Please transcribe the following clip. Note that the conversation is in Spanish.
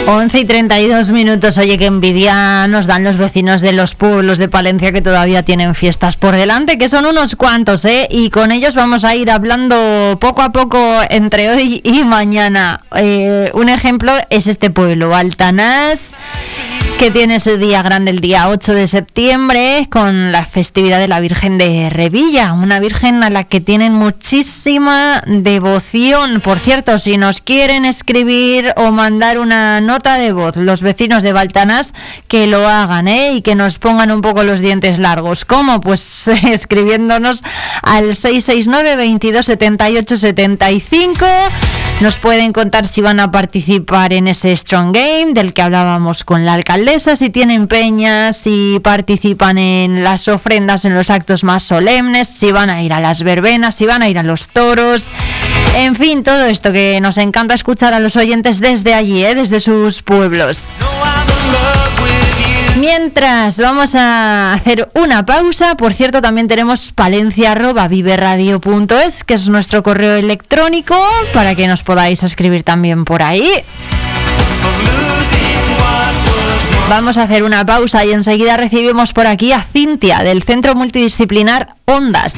11:32. Oye, qué envidia nos dan los vecinos de los pueblos de Palencia que todavía tienen fiestas por delante, que son unos cuantos, y con ellos vamos a ir hablando poco a poco entre hoy y mañana. Un ejemplo es este pueblo, Baltanás, que tiene su día grande el día 8 de septiembre con la festividad de la Virgen de Revilla, una virgen a la que tienen muchísima devoción. Por cierto, si nos quieren escribir o mandar una nota de voz los vecinos de Baltanás, que lo hagan, y que nos pongan un poco los dientes largos. ¿Cómo? Pues escribiéndonos al 669 22 78 75. Nos pueden contar si van a participar en ese Strong Game del que hablábamos con la alcaldesa, si tienen peñas, si participan en las ofrendas, en los actos más solemnes, si van a ir a las verbenas, si van a ir a los toros. En fin, todo esto que nos encanta escuchar a los oyentes desde allí, desde sus pueblos. Mientras vamos a hacer una pausa. Por cierto, también tenemos palencia@viveradio.es, que es nuestro correo electrónico, para que nos podáis escribir también por ahí. Vamos a hacer una pausa y enseguida recibimos por aquí a Cintia, del Centro Multidisciplinar Ondas.